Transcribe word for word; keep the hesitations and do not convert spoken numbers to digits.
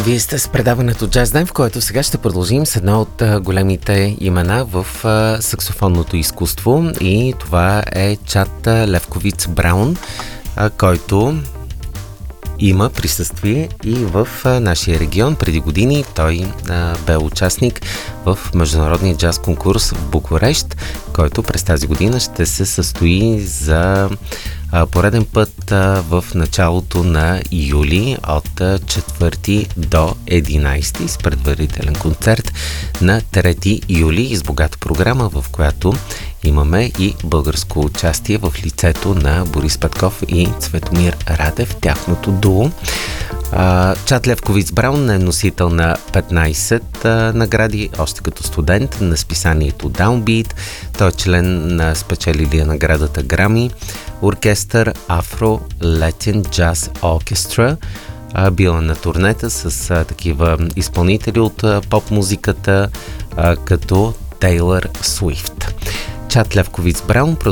Вие сте с предаването Jazz Dance, в което сега ще продължим с едно от големите имена в саксофонното изкуство, и това е Чад Левковиц Браун, който има присъствие и в нашия регион. Преди години той а, бе участник в международния джаз конкурс в Букурещ, който през тази година ще се състои за а, пореден път а, в началото на юли от а, четвърти до единайсети с предварителен концерт на трети юли с богата програма, в която имаме и българско участие в лицето на Борис Петков и Цветомир Радев, тяхното дуо. Чад Левковиц Браун е носител на петнайсет а, награди, още като студент на списанието Downbeat. Той е член на спечелилия наградата Грами, оркестър Afro Latin Jazz Orchestra. А, била на турнета с а, такива изпълнители от а, поп-музиката, а, като Тейлър Суифт. Чад Левковиц Браун